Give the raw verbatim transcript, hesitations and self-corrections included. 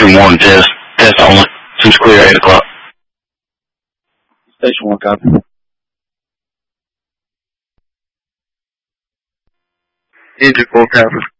Station one, test, test only. Seems clear, eight o'clock. Station one, copy. Engine four, copy.